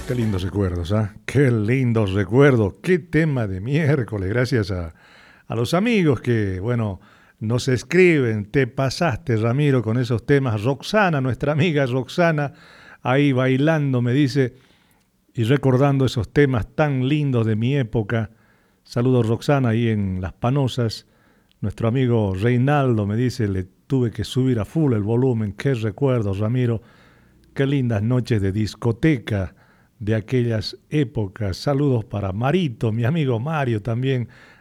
Qué lindos recuerdos, ¿ah? Qué lindos recuerdos. Qué tema de miércoles. Gracias a los amigos que, bueno, nos escriben. Te pasaste, Ramiro, con esos temas. Roxana, nuestra amiga Roxana, ahí bailando, me dice, y recordando esos temas tan lindos de mi época. Saludos, Roxana, ahí en Las Panosas. Nuestro amigo Reinaldo me dice, le tuve que subir a full el volumen. Qué recuerdos, Ramiro. Qué lindas noches de discoteca de aquellas épocas. Saludos para Marito, mi amigo Mario también,